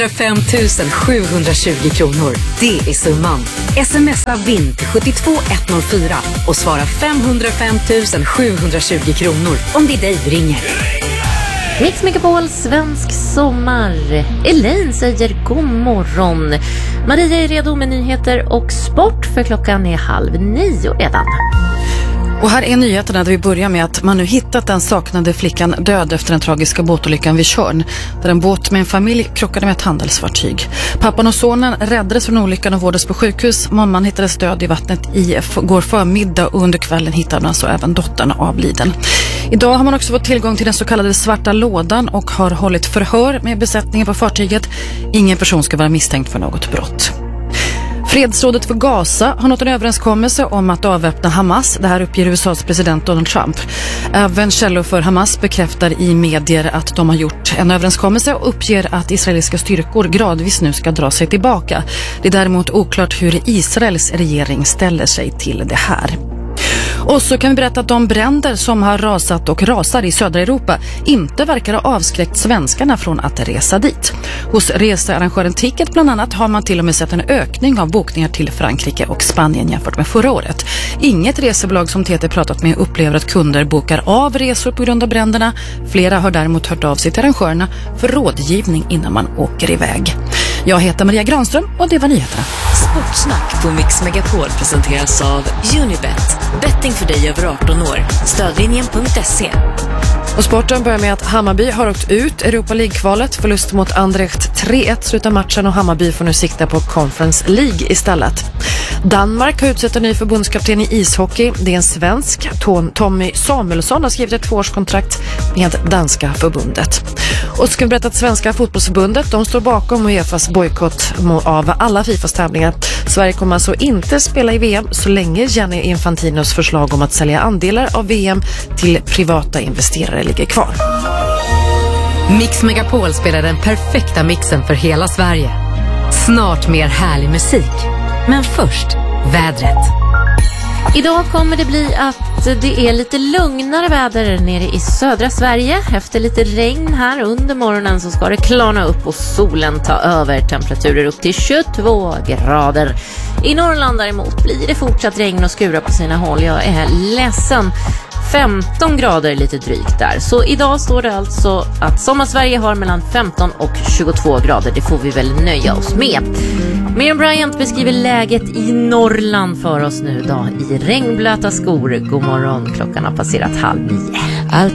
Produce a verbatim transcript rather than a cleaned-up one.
fem tusen sjuhundratjugo kronor. Det är summan. Smsa vinn till sju två ett noll fyra och svara femhundrafem tusen sjuhundratjugo kronor om det är dig vi ringer. Mix Megapol, svensk sommar. Elaine säger god morgon. Maria är redo med nyheter och sport, för klockan är halv nio redan. Och här är nyheterna där vi börjar med att man nu hittat den saknade flickan död efter den tragiska båtolyckan vid Tjörn, där en båt med en familj krockade med ett handelsfartyg. Pappan och sonen räddades från olyckan och vårdades på sjukhus. Mamman hittades död i vattnet i går förmiddag och under kvällen hittade man så även dottern avliden. Idag har man också fått tillgång till den så kallade svarta lådan och har hållit förhör med besättningen på fartyget. Ingen person ska vara misstänkt för något brott. Fredsrådet för Gaza har nått en överenskommelse om att avväpna Hamas. Det här uppger U S A:s president Donald Trump. Även källor för Hamas bekräftar i medier att de har gjort en överenskommelse och uppger att israeliska styrkor gradvis nu ska dra sig tillbaka. Det är däremot oklart hur Israels regering ställer sig till det här. Och så kan vi berätta att de bränder som har rasat och rasar i södra Europa inte verkar ha avskräckt svenskarna från att resa dit. Hos researrangören Ticket bland annat har man till och med sett en ökning av bokningar till Frankrike och Spanien jämfört med förra året. Inget resebolag som T T pratat med upplever att kunder bokar av resor på grund av bränderna. Flera har däremot hört av sig till arrangörerna för rådgivning innan man åker iväg. Jag heter Maria Granström och det var nyheterna. Sportsnack på Mix Megapol presenteras av Unibet. Betting för dig över arton år. Stödlinjen punkt se. Och sporten börjar med att Hammarby har åkt ut Europa League-kvalet. Förlust mot Anderlecht tre ett slutar matchen och Hammarby får nu sikta på Conference League istället. Danmark har utsett en ny förbundskapten i ishockey. Det är en svensk. Tommy Samuelsson har skrivit ett tvåårskontrakt med danska förbundet. Och ska vi berätta att svenska fotbollsförbundet, de står bakom UEFAs bojkott av alla FIFAs tävlingar. Sverige kommer alltså inte spela i V M så länge Gianni Infantinos förslag om att sälja andelar av V M till privata investerare ligger kvar. Mix Megapol spelar den perfekta mixen för hela Sverige. Snart mer härlig musik. Men först, vädret. Idag kommer det bli att det är lite lugnare väder nere i södra Sverige. Efter lite regn här under morgonen så ska det klarna upp och solen ta över. Temperaturer upp till tjugotvå grader. I Norrland däremot blir det fortsatt regn och skura på sina håll. Jag är ledsen. femton grader lite drygt där. Så idag står det alltså att Sommarsverige har mellan femton och tjugotvå grader. Det får vi väl nöja oss med. Miriam Bryant beskriver läget i Norrland för oss nu då. I regnblöta skor. God morgon, klockan har passerat halv nio. Allt